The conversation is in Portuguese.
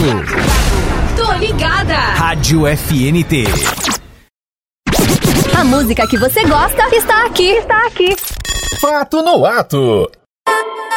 Tô ligada. Rádio FNT. A música que você gosta está aqui. Fato no Ato.